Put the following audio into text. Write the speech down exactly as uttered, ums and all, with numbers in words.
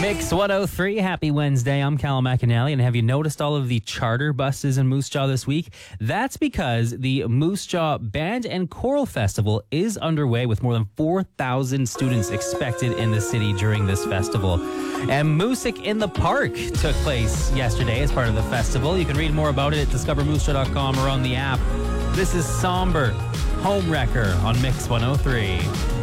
Mix one oh three, happy Wednesday. I'm Callum McAnally, and have you noticed all of the charter buses in Moose Jaw this week? That's because the Moose Jaw Band and Choral Festival is underway with more than four thousand students expected in the city during this festival. And Music in the Park took place yesterday as part of the festival. You can read more about it at discover moose jaw dot com or on the app. This is Somber, Homewrecker on Mix one oh three.